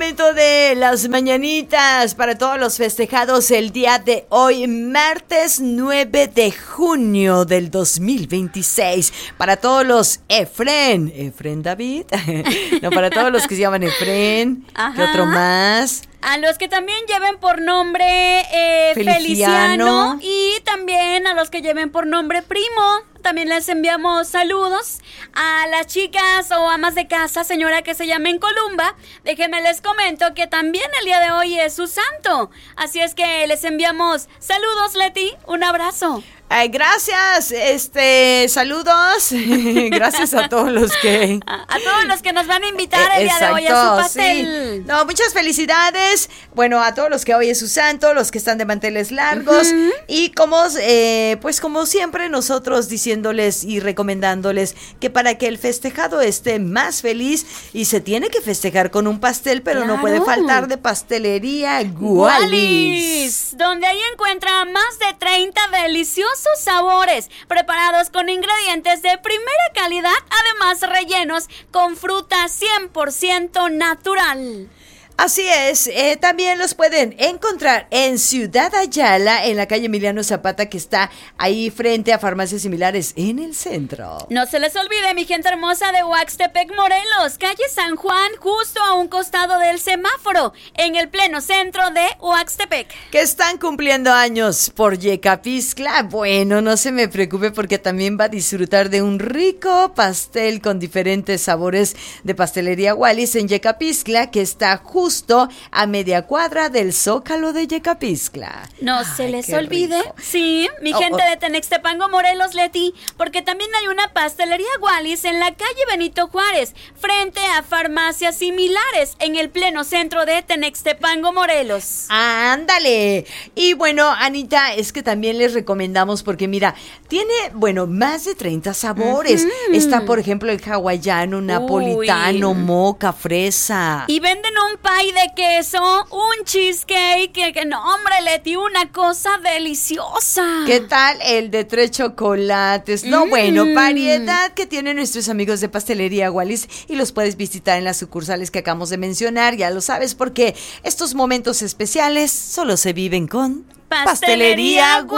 momento de las mañanitas para todos los festejados el día de hoy, martes 9 de junio del 2026. Para todos los Efren David, no, para todos los que se llaman Efren, ¿qué otro más? A los que también lleven por nombre Feliciano y también a los que lleven por nombre Primo. También les enviamos saludos a las chicas o amas de casa, señora, que se llamen Columba. Déjenme les comento que también el día de hoy es su santo. Así es que les enviamos saludos, Leti. Un abrazo. Ay, gracias, saludos, gracias a todos los que... A todos los que nos van a invitar el día de hoy a su pastel. Sí. No, muchas felicidades, bueno, a todos los que hoy es su santo, los que están de manteles largos, y pues como siempre nosotros diciéndoles y recomendándoles que para que el festejado esté más feliz, y se tiene que festejar con un pastel, pero no puede faltar de Pastelería Wallis, donde ahí encuentra más de 30 deliciosos sabores preparados con ingredientes de primera calidad, además rellenos con fruta 100% natural. Así es, también los pueden encontrar en Ciudad Ayala, en la calle Emiliano Zapata, que está ahí frente a farmacias similares en el centro. No se les olvide, mi gente hermosa de Oaxtepec, Morelos, calle San Juan, justo a un costado del semáforo, en el pleno centro de Oaxtepec. Que están cumpliendo años por Yecapixtla. Bueno, no se me preocupe porque también va a disfrutar de un rico pastel con diferentes sabores de Pastelería Wallis en Yecapixtla, que está justo a media cuadra del Zócalo de Yecapixtla. No se les olvide, rico. Sí, mi gente de Tenextepango, Morelos, Leti, porque también hay una Pastelería Wallis en la calle Benito Juárez, frente a farmacias similares, en el pleno centro de Tenextepango, Morelos. ¡Ándale! Y bueno, Anita, es que también les recomendamos porque mira, tiene, bueno, más de 30 sabores. Está, por ejemplo, el hawaiano, napolitano, moca, fresa. Y venden un pie de queso, un cheesecake, que no, hombre, Leti, una cosa deliciosa. ¿Qué tal el de 3 chocolates? No, bueno, variedad que tienen nuestros amigos de Pastelería Wallis, y los puedes visitar en las sucursales que acabamos de mencionar, ya lo sabes, porque estos momentos especiales solo se viven con Pastelería Wallis.